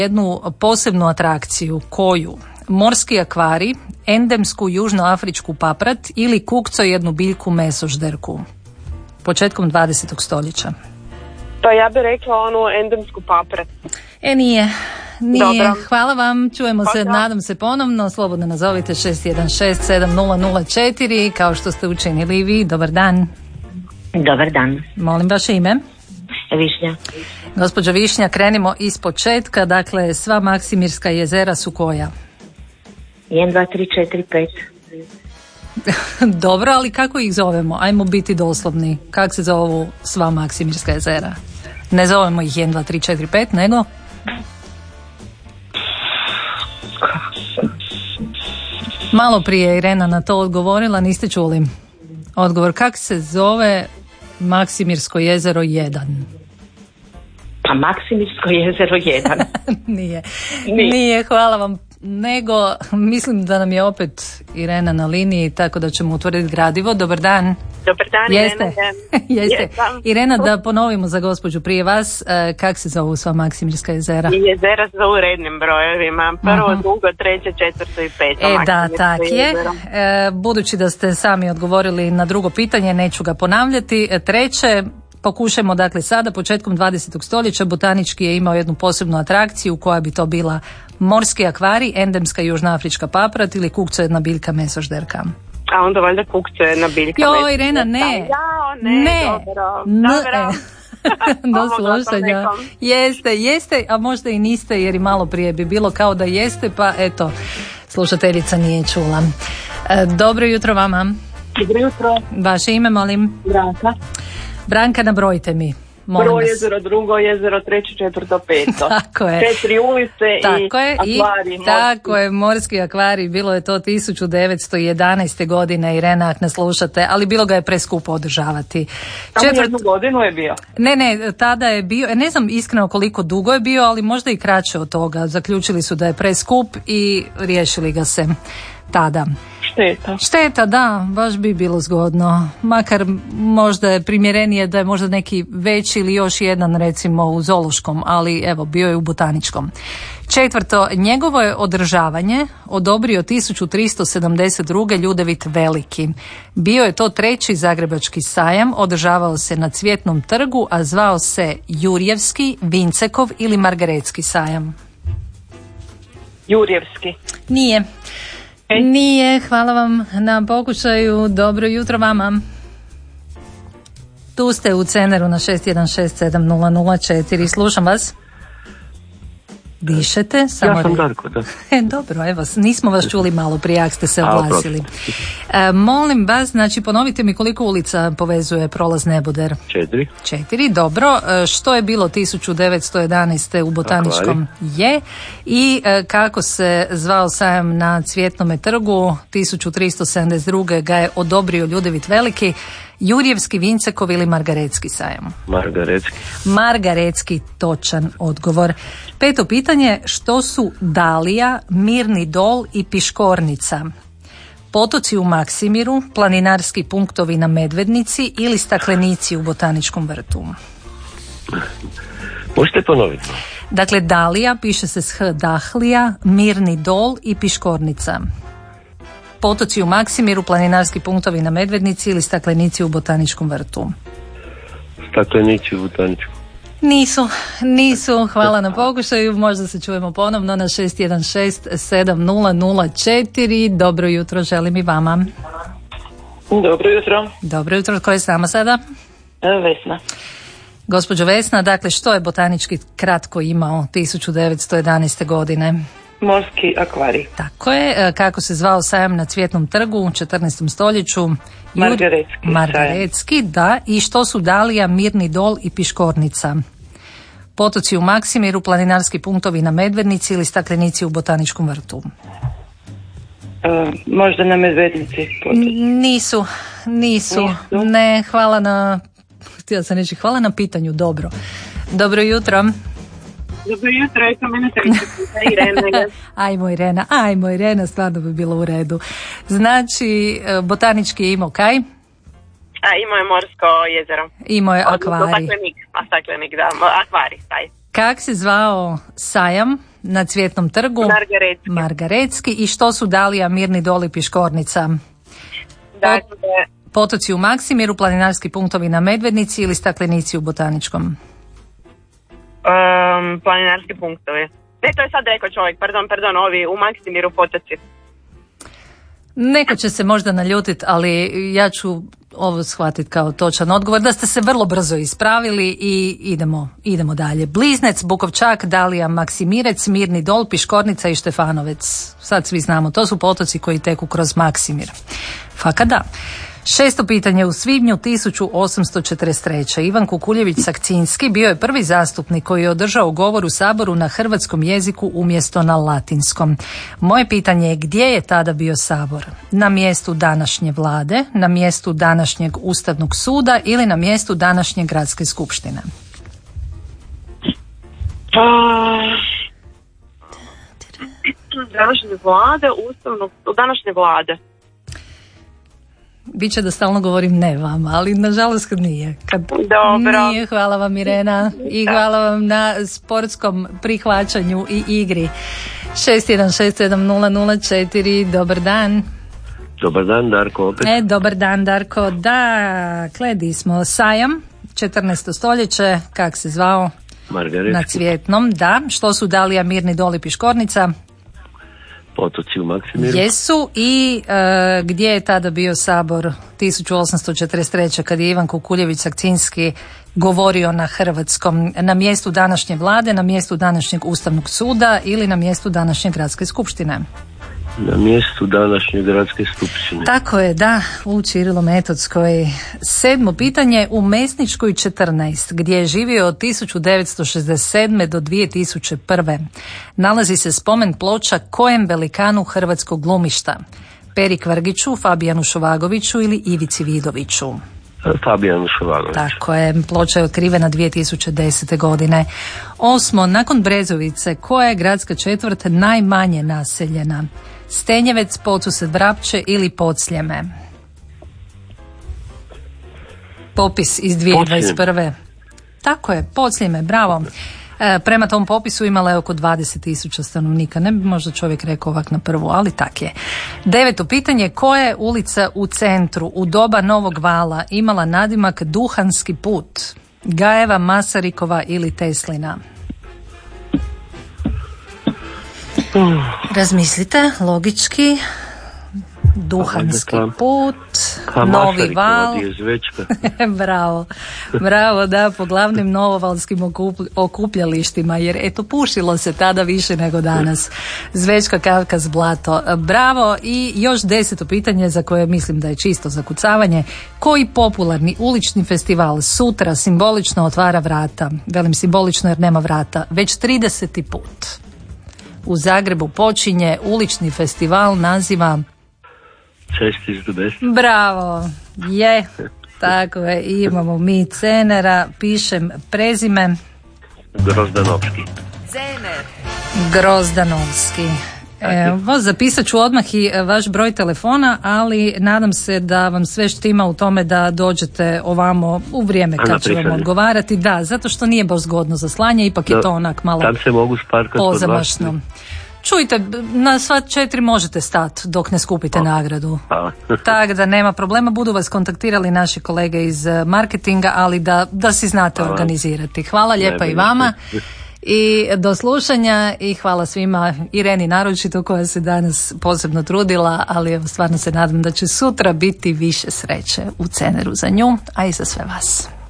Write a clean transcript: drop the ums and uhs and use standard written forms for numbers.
jednu posebnu atrakciju. Koju? Morski akvarij, endemsku južnoafričku paprat ili kukco jednu biljku mesožderku? Početkom 20. stoljeća. Pa ja bih rekla onu endemsku paprat. Nije. Dobro. Hvala vam, čujemo se, nadam se ponovno. Slobodno nazovite 616-7004 kao što ste učinili i vi. Dobar dan. Dobar dan. Molim vaše ime. Višnja. Gospođo Višnja, krenimo iz početka. Dakle, sva Maksimirska jezera su koja? 1, 2, 3, 4, 5. Dobro, ali kako ih zovemo? Ajmo biti doslovni. Kako se zovu sva Maksimirska jezera? Ne zovemo ih 1, 2, 3, 4, 5, nego? Malo prije je Irena na to odgovorila, niste čuli odgovor. Kako se zove Maksimirsko jezero 1? Pa Maksimirsko jezero 1. Nije, hvala vam. Nego, mislim da nam je opet Irena na liniji, tako da ćemo utvrditi gradivo. Dobar dan. Dobar dan, Jeste? Jeste. Irena, da ponovimo za gospođu prije vas, kako se zovu sva Maksimirska jezera? Jezera su u rednim brojevima. Prvo, drugo, treće, četvrto i peto. Da, tak je. Budući da ste sami odgovorili na drugo pitanje, neću ga ponavljati. Treće, pokušajmo dakle sada, početkom 20. stoljeća botanički je imao jednu posebnu atrakciju koja bi to bila morski akvarij, endemska južnoafrička paprat ili kukco jedna biljka mesožderka. A onda valjda kukco jedna biljka. Joj, Irena, ne. Dobro. Do slušanja. Jeste, a možda i niste jer i malo prije bi bilo kao da jeste, pa eto, slušateljica nije čula. Dobro jutro vama. Dobro jutro. Vaše ime, molim? Branka, nabrojite mi. Prvo jezero, drugo jezero, treće, četvrto, peto. Tako je. 4 ulice i akvarij. Tako je, morski akvarij, bilo je to 1911. godine, Irena, ako ne slušate, ali bilo ga je preskupo održavati. Samo jednu godinu je bio? Ne, tada je bio, ne znam iskreno koliko dugo je bio, ali možda i kraće od toga. Zaključili su da je preskup i riješili ga se tada. Šteta, da, baš bi bilo zgodno. Makar možda je primjerenije da je možda neki veći ili još jedan recimo u zoološkom, ali evo bio je u botaničkom. Četvrto, njegovo je održavanje odobrio 1372. Ljudevit Veliki. Bio je to 3. zagrebački sajam, održavao se na Cvjetnom trgu, a zvao se Jurjevski, Vincekov ili Margaretski sajam. Jurjevski. Nije, hvala vam na pokušaju. Dobro jutro vama. Tu ste u Ceneru na 6167004. Slušam vas. Dišete? Samo ja sam Darko, da. Dobro, evo, nismo vas čuli malo prije, ako ste se oglasili. Molim vas, znači ponovite mi koliko ulica povezuje Prolaz Neboder? 4, dobro. Što je bilo 1911. u botaničkom? Je. I kako se zvao sajam na Cvjetnome trgu? 1372. ga je odobrio Ljudevit Veliki. Jurjevski, Vincekov ili Margaretski sajam? Margaretski, točan odgovor. Peto pitanje, što su Dalija, Mirni Dol i Piškornica? Potoci u Maksimiru, planinarski punktovi na Medvednici ili staklenici u Botaničkom vrtu? Možete ponoviti? Dakle, Dalija, piše se s H, Dahlija, Mirni Dol i Piškornica. Potoci u Maksimiru, planinarski punktovi na Medvednici ili staklenici u Botaničkom vrtu? Staklenici u Botaničkom. Nisu, hvala na pokušaju, možda se čujemo ponovno na 6167004. Dobro jutro, želim i vama. Dobro jutro, tko je s nama sada? Vesna. Gospođo Vesna, dakle što je botanički kratko imao 1911. godine? Morski akvarij. Tako je. Kako se zvao sajam na Cvjetnom trgu u 14. stoljeću? Margaretski, da. I što su Dalija, Mirni Dol i Piškornica? Potoci u Maksimiru, planinarski punktovi na Medvednici ili staklenici u Botaničkom vrtu? Možda na Medvednici. Nisu. Ne, hvala na... Htjela sam reći, hvala na pitanju, dobro. Dobro jutro. Dobro jutro, eto mene treće puta Irena. Ajmo Irena, stvarno bi bilo u redu. Znači, botanički je imao kaj? Imao je morsko jezero. Imao je akvarij. Staklenik, da, akvarij, taj. Kak se zvao sajam na Cvjetnom trgu? Margaretski. I što su Dalija, Mirni Dol i Piškornica? Dakle, potoci u Maksimiru, planinarski punktovi na Medvednici ili staklenici u Botaničkom? Planinarski punktovi. Ne, to je sad rekao čovjek, pardon, ovi u Maksimiru potoci. Neko će se možda naljutiti, ali ja ću ovo shvatiti kao točan odgovor, da ste se vrlo brzo ispravili i idemo dalje. Bliznec, Bukovčak, Dalija, Maksimirec, Mirni Dol, Piškornica i Štefanovec. Sad svi znamo, to su potoci koji teku kroz Maksimir. Faka da. 6. pitanje. U svibnju 1843. Ivan Kukuljević-Sakcinski bio je prvi zastupnik koji je održao govor u Saboru na hrvatskom jeziku umjesto na latinskom. Moje pitanje je gdje je tada bio Sabor? Na mjestu današnje vlade, na mjestu današnjeg Ustavnog suda ili na mjestu današnje Gradske skupštine? Današnje vlade. Biće da stalno govorim ne vama, ali nažalost kad nije. Dobro. Nije, hvala vam Irena i hvala vam na sportskom prihvaćanju i igri. 61670004, dobar dan. Dobar dan, Darko, opet. Dobar dan, Darko. Dakle, di smo? Sajam, 14. stoljeće, kak se zvao? Margaretski. Na Cvjetnom, da. Što su Dalija, Mirni Dol i Piškornica? Potoci u Maksimiru. Jesu. I gdje je tada bio Sabor 1843. kad je Ivan Kukuljević-Sakcinski govorio na hrvatskom? Na mjestu današnje vlade, na mjestu današnjeg Ustavnog suda ili na mjestu današnje Gradske skupštine? Na mjestu današnje Gradske skupštine. Tako je, da, u Čirilo-Metodskoj. 7. pitanje. U Mesničkoj 14, gdje je živio od 1967. do 2001. nalazi se spomen ploča kojem velikanu hrvatskog glumišta? Peri Kvrgiću, Fabijanu Šovagoviću ili Ivici Vidoviću? Fabijanu Šovagoviću. Tako je, ploča je otkrivena 2010. godine. 8. Nakon Brezovice, koja je gradska četvrt najmanje naseljena? Stenjevec, Podsused, Vrapče ili Podsljeme? Popis iz 2021. Tako je, Podsljeme, bravo. Prema tom popisu imala je oko 20.000 stanovnika. Ne bi možda čovjek rekao ovak na prvu, ali tak je. 9. pitanje. Koja je ulica u centru u doba Novog vala imala nadimak Duhanski put? Gajeva, Masarikova ili Teslina? Razmislite, logički. Duhanski put, Novi val. Bravo, da, po glavnim novovalskim okupljalištima, jer eto pušilo se tada više nego danas. Zvečka, Kavkaz, Blato. Bravo. I još 10. pitanje za koje mislim da je čisto zakucavanje. Koji popularni ulični festival sutra simbolično otvara vrata? Velim simbolično jer nema vrata. Već 30. put. U Zagrebu počinje ulični festival naziva Cesti is the best. Bravo, je, tako je, imamo mi Cenera, pišem prezime. Grozdanovski. Grozdanovski. Evo, zapisat ću odmah i vaš broj telefona, ali nadam se da vam sve štima u tome da dođete ovamo u vrijeme kad ću vam odgovarati. Da, zato što nije baš zgodno za slanje, ipak je to onak malo tam se mogu pozamašno. Čujte, na sva 4 možete stati dok ne skupite nagradu. Tako da nema problema, budu vas kontaktirali naši kolege iz marketinga, ali da si znate organizirati. Hvala lijepa i vama i do slušanja i hvala svima, Ireni naročito koja se danas posebno trudila, ali evo stvarno se nadam da će sutra biti više sreće u Ceneru za nju, a i za sve vas.